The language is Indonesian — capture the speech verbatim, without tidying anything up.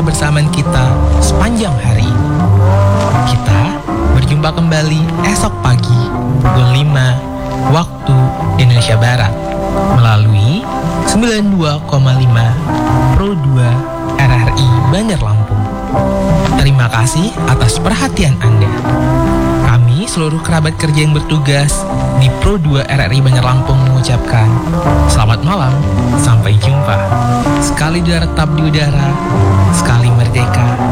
kebersamaan kita sepanjang hari ini. Kita berjumpa kembali esok pagi pukul lima waktu Indonesia Barat melalui sembilan puluh dua koma lima Pro dua R R I Banjar Lampung. Terima kasih atas perhatian Anda. Kami seluruh kerabat kerja yang bertugas di Pro dua R R I Banjar Lampung mengucapkan selamat malam, sampai jumpa. Sekali tetap di udara, sekali merdeka.